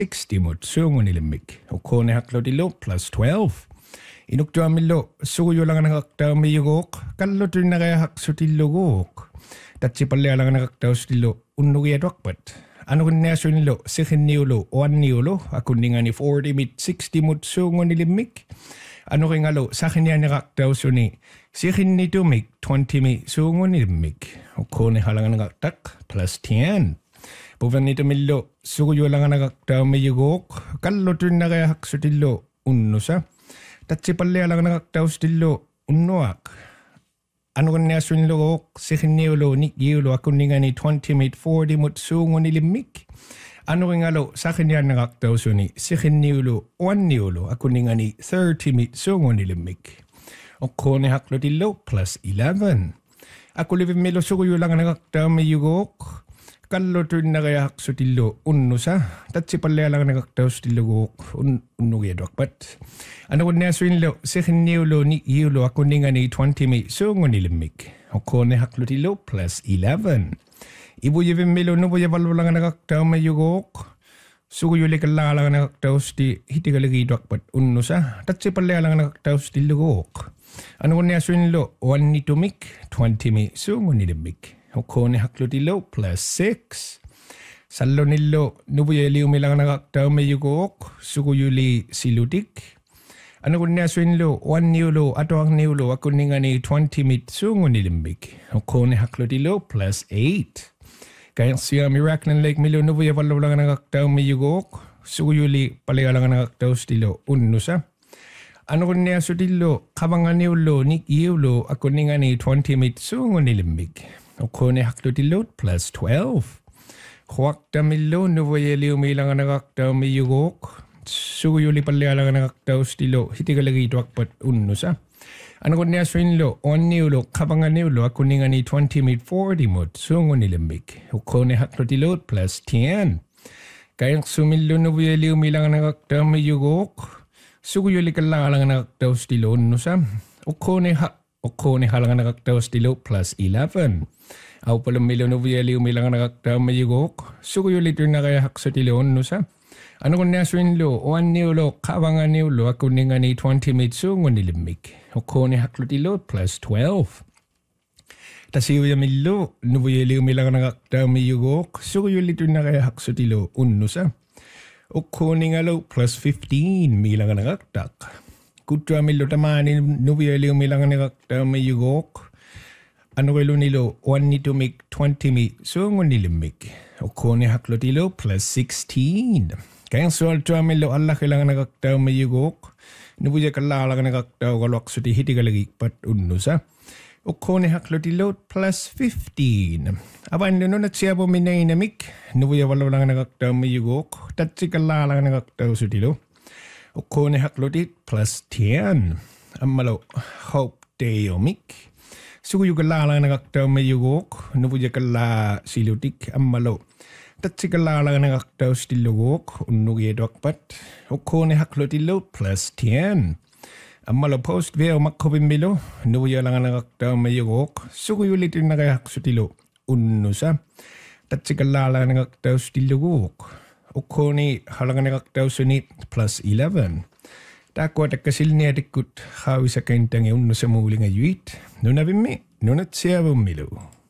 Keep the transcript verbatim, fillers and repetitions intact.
sixty mut suungunilemmik. Ukkooni haklutilo plus twelve. Inuktuamillo suguyulanganaqaqtaamiyuguuq kallutunnariahaqsutilluguuq. Tatsipallialanganaqaqtaustillu unnugiatuaqpat. Anuginniasunillo sikhinniulu uanniulu akunningani forty mit sixty mut suungunilimmik. Anuringalo sakhinianiqaqtausuni sikhinnitumik twenty mi suungunilimmik. Ukkooni halanganaqaq plus ten. Puvannitumillo suguyulanganaqaqtaamiyuguuq kallutunnariahaqsutillu unnusa. Tatsipallialanganaqaqtaustillu unnuaq. Anuginniasunilluguuq sikhinniulu nikyiulu akunningani twenty mit forty mut suungunilimmik. Anuringalo sakhinianiqaqtausuni sikhinniulu uanniulu akunningani thirty mit suungunilimmik. Ukkooni haqlutillu plus eleven. Akulivimmilu suguyulanganaqaqtaamiyuguuq kallutunnariahaqsutillu unnusa. Tatsipallialanganaqaqtaustilluguuq unnugiatuaqpat. Anuginniasunillu sikhinniulu nikyiulu akunningani twenty mi suungunilimmik. Ukkooni haqlutillu plus eleven. Ibuyivimmilu nubuyavalvulanganaqaqtaamiyuguuq suguyulikallangalanganaqaqtausti hitigaligituaqpat unnusa. Tatsipallialanganaqaqtaustilluguuq. Anuginniasunillu uannitumik twenty mi suungunilimmik. Ukkooni haqlutillu plus six. Sallunillu nubuyaliumilanganaqaqtaamiyuguuq suguyuli silutik. Anuginniasunillu uanniulu atuaqniulu akunningani twenty mit suungunilimmik. Ukkooni haqlutillu plus eight. Kayansiamiraknan lake milu nubuyavalvulanganaqaqtaamiyuguuq suguyuli palialanganaqaqtaustillu unnusa. Anuginniasutillu qavanganiullu nikyiulu akunningani twenty mit suungunilimmik. Ukkooni haqlutillu plus twelve. Huaqtamillu nubuyaliumilanganaqaqtaamiyuguuq suguyuli palialanganaqaqtaustillu hitigaligituaqpat unnusa. Anuginniasutillu uanniulu qavanganiullu akunningani twenty mit forty mut suungunilimmik. Ukkooni haqlutillu plus ten. Kayanqsumillu nubuyaliumilanganaqaqtaamiyuguuq suguyuli kallangalanganaqaqtaustillu unnusa. Ukkooni ha ukkooni halanganaqaqtaustillu plus eleven. Aupalummilu nubuyaliumilanganaqaqtaamiyuguuq suguyuli tunnariahaqsutillu unnusa. Anuginniasutillu uanniulu qavanganiullu akunningani twenty mit suungunilimmik. Ukkooni haqlutillu plus twelve. Tasiuyamillu nubuyaliumilanganaqaqtaamiyuguuq suguyuli tunnariahaqsutillu unnusa. Ukkooningalo plus fifteen milanganaqaqtaq. Kuttuamillu tamaani nubuyaliumilanganaqaqtaamiyuguuq anurilunilu uannitumik twenty mi suungunilimmik. Ukkooni haqlutillu plus sixteen. Kayansualtuamillu allakilanganaqaqtaamiyuguuq nubuyakallalaqanaqaqtaugaluaqsuti hitigaligikpat unnusa. Ukkooni haqlutillu plus fifteen. Avannununatsiapu minainamik nubuyavalvulanganaqaqtaamiyuguuq tatsikallalaqanaqaqtausutilu. Ukkooni haqlutit plus ten. Ammalu hope deomik. Suguyukallalaqanaqaqtaamiyuguuq nubuyakalla silutik ammalu tatsikallalaqanaqaqtaustilluguuq unnugiatuaqpat. Ukkooni haqlutillu plus ten. Ammalu post veo makkupimmilu nubuyalanganaqaqtaamiyuguuq suguyulitinnariahaqsutilu unnusa. Tatsikallalaqanaqaqtaustilluguuq. Ukkooni halanganaqaqtausuni plus eleven. Takkua takkasilniatikkut haawisakaintangi unnusamuulingayuit nunavimmi nunatsiavummilu.